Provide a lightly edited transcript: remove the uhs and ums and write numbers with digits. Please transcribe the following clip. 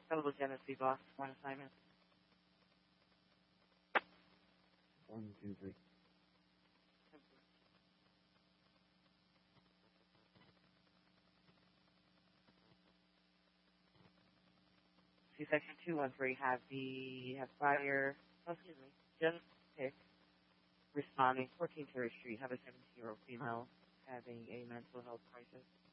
Available Genesee boss, one assignment. 1, 2, 3. C-section 213 have fire, Jen Pick responding 14 Terrace Street, have a 17-year-old female having a mental health crisis.